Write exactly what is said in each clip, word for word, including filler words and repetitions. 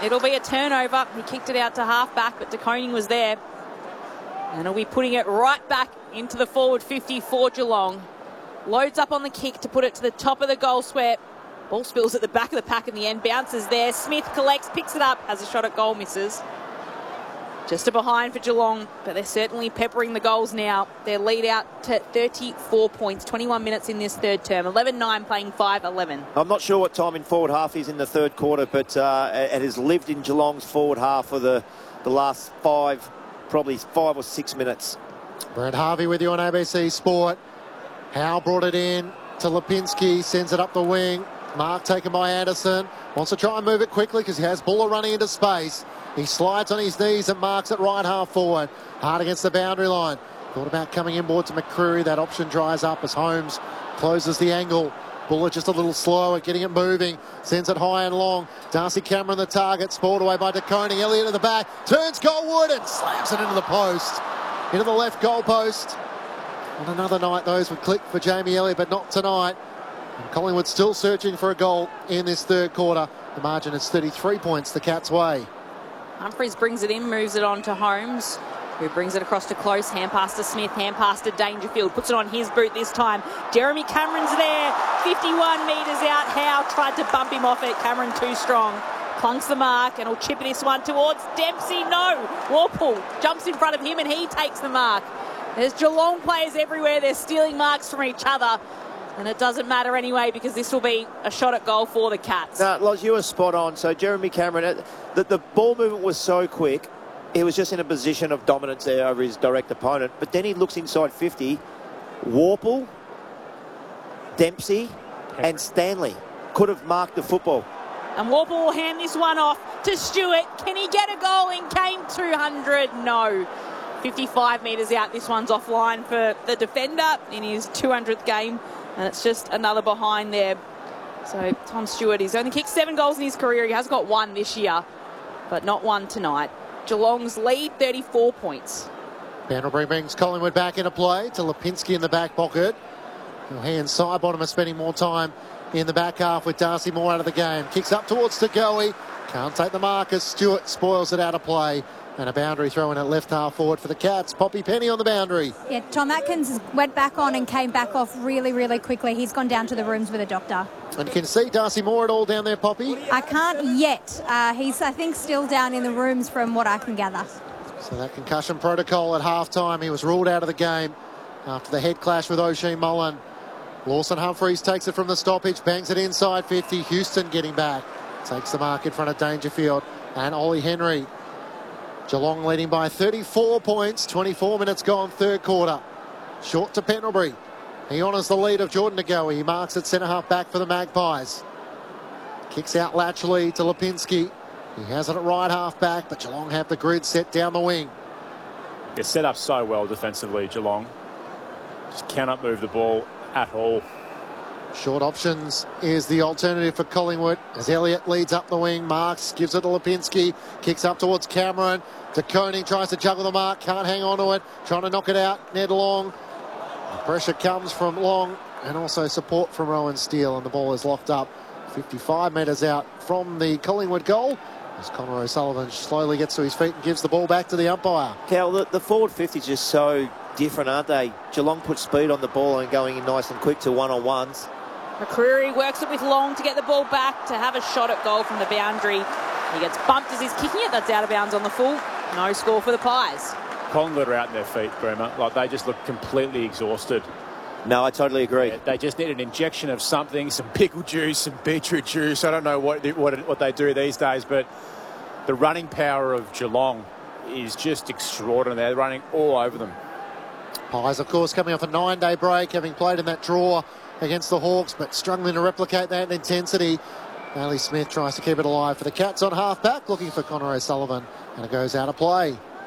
It'll be a turnover. He kicked it out to half-back, but De Koning was there. And he'll be putting it right back into the forward fifty for Geelong. Loads up on the kick to put it to the top of the goal square. Ball spills at the back of the pack in the end. Bounces there. Smith collects, picks it up, has a shot at goal, misses. Just a behind for Geelong, but they're certainly peppering the goals now. Their lead out to thirty-four points, twenty-one minutes in this third term. eleven nine playing five eleven. I'm not sure what time in forward half is in the third quarter, but uh, it has lived in Geelong's forward half for the, the last five, probably five or six minutes. Brett Harvey with you on A B C Sport. Howe brought it in to Lipinski, sends it up the wing. Mark taken by Anderson. Wants to try and move it quickly because he has Buller running into space. He slides on his knees and marks it right half forward. Hard against the boundary line. Thought about coming inboard to McCreary. That option dries up as Holmes closes the angle. Buller just a little slow at getting it moving. Sends it high and long. Darcy Cameron the target. Spoiled away by De Koning. Elliott at the back. Turns goalward and slams it into the post. Into the left goal post. On another night, those would click for Jamie Elliott, but not tonight. And Collingwood still searching for a goal in this third quarter. The margin is thirty-three points the Cats' way. Humphries brings it in, moves it on to Holmes, who brings it across to Close. Hand pass to Smith, hand pass to Dangerfield. Puts it on his boot this time. Jeremy Cameron's there. fifty-one metres out. Howe tried to bump him off it. Cameron too strong. Clunks the mark and will chip this one towards Dempsey. No. Warple jumps in front of him and he takes the mark. There's Geelong players everywhere. They're stealing marks from each other. And it doesn't matter anyway because this will be a shot at goal for the Cats. No, Loz, you were spot on. So Jeremy Cameron, the, the ball movement was so quick. He was just in a position of dominance there over his direct opponent. But then he looks inside fifty. Warple, Dempsey and Stanley could have marked the football. And Warple will hand this one off to Stewart. Can he get a goal in game two hundred? No. fifty-five metres out. This one's offline for the defender in his two hundredth game. And it's just another behind there. So Tom Stewart, he's only kicked seven goals in his career. He has got one this year, but not one tonight. Geelong's lead, thirty-four points. Pendlebury brings Collingwood back into play to Lipinski in the back pocket. Hand side bottom are spending more time in the back half with Darcy Moore out of the game. Kicks up towards Tagoe. Can't take the mark as Stewart spoils it out of play. And a boundary throw in at left half forward for the Cats. Poppy Penny on the boundary. Yeah, Tom Atkins went back on and came back off really, really quickly. He's gone down to the rooms with a doctor. And you can see Darcy Moore at all down there, Poppy? I can't yet. Uh, he's, I think, still down in the rooms from what I can gather. So that concussion protocol at half-time. He was ruled out of the game after the head clash with O'Shea Mullen. Lawson Humphries takes it from the stoppage, bangs it inside fifty. Houston getting back. Takes the mark in front of Dangerfield and Ollie Henry. Geelong leading by thirty-four points, twenty-four minutes gone, third quarter. Short to Pendlebury. He honours the lead of Jordan Tagoe. He marks at centre-half back for the Magpies. Kicks out laterally to Lipinski. He has it at right half back, but Geelong have the grid set down the wing. They're set up so well defensively, Geelong. Just cannot move the ball at all. Short options is the alternative for Collingwood as Elliott leads up the wing. Marks gives it to Lipinski. Kicks up towards Cameron. De Koning tries to juggle the mark. Can't hang on to it. Trying to knock it out. Ned Long. The pressure comes from Long and also support from Rowan Steele. And the ball is locked up fifty-five metres out from the Collingwood goal as Connor O'Sullivan slowly gets to his feet and gives the ball back to the umpire. Cal, the, the forward fifty is just so different, aren't they? Geelong put speed on the ball and going in nice and quick to one-on-ones. McCreary works it with Long to get the ball back to have a shot at goal from the boundary. He gets bumped as he's kicking it. That's out of bounds on the full. No score for the Pies. Collingwood are out in their feet, Bremer. Like, they just look completely exhausted. No, I totally agree. Yeah, they just need an injection of something, some pickle juice, some beetroot juice. I don't know what, what, what they do these days, but the running power of Geelong is just extraordinary. They're running all over them. Pies, of course, coming off a nine-day break, having played in that draw against the Hawks, but struggling to replicate that intensity. Bailey Smith tries to keep it alive for the Cats on half-back, looking for Connor O'Sullivan, and it goes out of play.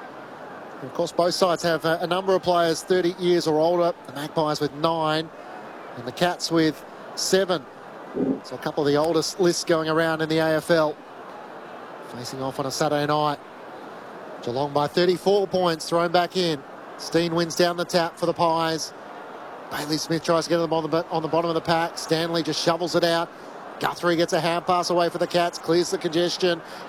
And of course, both sides have a, a number of players thirty years or older. The Magpies with nine, and the Cats with seven. So a couple of the oldest lists going around in the A F L. Facing off on a Saturday night. Geelong by thirty-four points, thrown back in. Steen wins down the tap for the Pies. Bailey Smith tries to get them on the, on the bottom of the pack. Stanley just shovels it out. Guthrie gets a hand pass away for the Cats, clears the congestion.